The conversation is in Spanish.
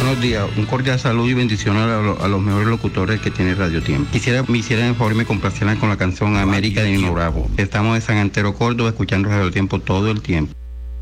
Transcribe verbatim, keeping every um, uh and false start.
Buenos días, un cordial saludo y bendiciones a, lo, a los mejores locutores que tiene Radio Tiempo. Quisiera me hicieran el favor y me complacieran con la canción América de Nino Bravo. Estamos en San Antero, Córdoba, escuchando Radio Tiempo todo el tiempo.